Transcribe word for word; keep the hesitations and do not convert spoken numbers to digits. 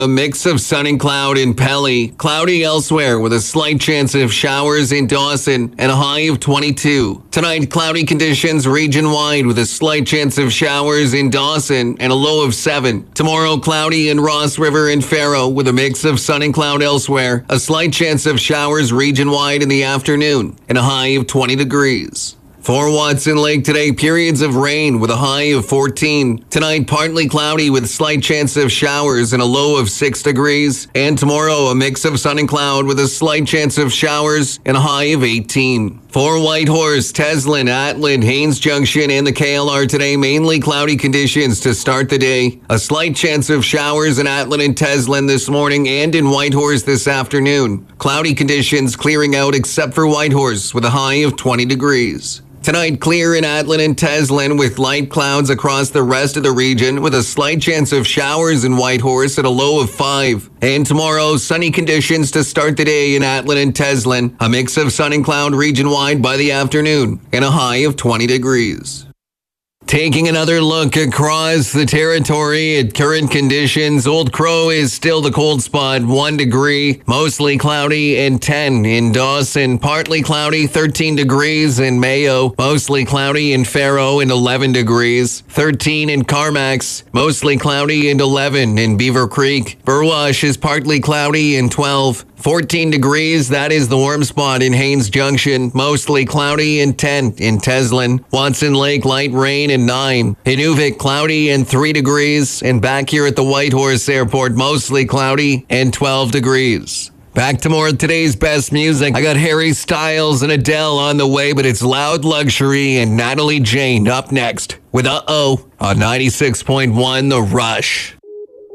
A mix of sun and cloud in Pelly, cloudy elsewhere with a slight chance of showers in Dawson and a high of twenty-two. Tonight, cloudy conditions region-wide with a slight chance of showers in Dawson and a low of seven. Tomorrow, cloudy in Ross River and Faro with a mix of sun and cloud elsewhere. A slight chance of showers region-wide in the afternoon and a high of twenty degrees. For Watson Lake today, periods of rain with a high of fourteen. Tonight, partly cloudy with slight chance of showers and a low of six degrees. And tomorrow, a mix of sun and cloud with a slight chance of showers and a high of eighteen. For Whitehorse, Teslin, Atlin, Haines Junction, and the K L R today, mainly cloudy conditions to start the day. A slight chance of showers in Atlin and Teslin this morning and in Whitehorse this afternoon. Cloudy conditions clearing out except for Whitehorse with a high of twenty degrees. Tonight, clear in Atlin and Teslin with light clouds across the rest of the region with a slight chance of showers in Whitehorse at a low of five. And tomorrow, sunny conditions to start the day in Atlin and Teslin. A mix of sun and cloud region-wide by the afternoon and a high of twenty degrees. Taking another look across the territory at current conditions, Old Crow is still the cold spot, one degree, mostly cloudy and ten in Dawson, partly cloudy, thirteen degrees in Mayo, mostly cloudy in Faro and eleven degrees, thirteen in Carmax, mostly cloudy and eleven in Beaver Creek. Burwash is partly cloudy and twelve. fourteen degrees, that is the warm spot in Haines Junction, mostly cloudy and ten in Teslin. Watson Lake, light rain and nine. Inuvik, cloudy and three degrees. And back here at the Whitehorse Airport, mostly cloudy and twelve degrees. Back to more of today's best music. I got Harry Styles and Adele on the way, but it's Loud Luxury and Natalie Jane up next with Uh-Oh on ninety-six point one The Rush.